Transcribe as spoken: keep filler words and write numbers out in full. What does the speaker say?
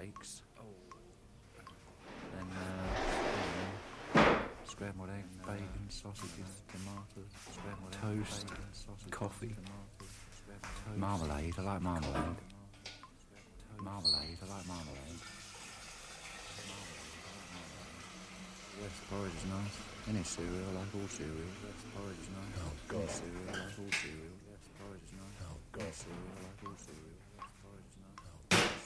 pancakes. Then uh, scrambled egg, bacon, sausages, tomatoes, scrambled toast, egg, bacon, sausages, coffee, tomatoes, marmalade. I like marmalade. Marmalade. I like marmalade. Yes, porridge is nice. Any cereal, I like all cereal. Yes, porridge is nice. Oh God. Any cereal, I like all cereal. Yes, porridge is nice. Oh God. Any cereal, I like all cereal.